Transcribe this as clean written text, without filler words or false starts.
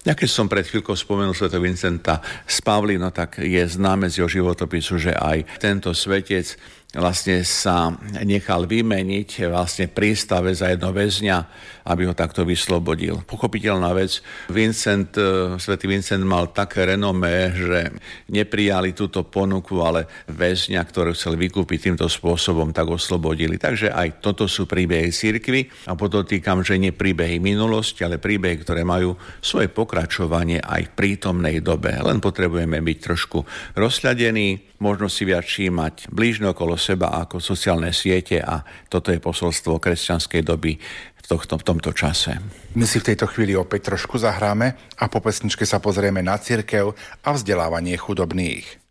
Ja keď som pred chvíľkou spomenul svätého Vincenta z Pavlína, tak je známe z jeho životopisu, že aj tento svetec vlastne sa nechal vymeniť vlastne prístave za jedno väzňa, aby ho takto vyslobodil. Pochopiteľná vec, svätý Vincent mal také renomé, že neprijali túto ponuku, ale väzňa, ktorý chcel vykúpiť týmto spôsobom, tak oslobodili. Takže aj toto sú príbehy cirkvi a podotýkam, že nie príbehy minulosti, ale príbehy, ktoré majú svoje pokračovanie aj v prítomnej dobe. Len potrebujeme byť trošku rozhľadení, možno si viac všímať blížne okolo seba ako sociálne siete a toto je posolstvo kresťanskej doby v tomto čase. My si v tejto chvíli opäť trošku zahráme a po pesničke sa pozrieme na cirkev a vzdelávanie chudobných.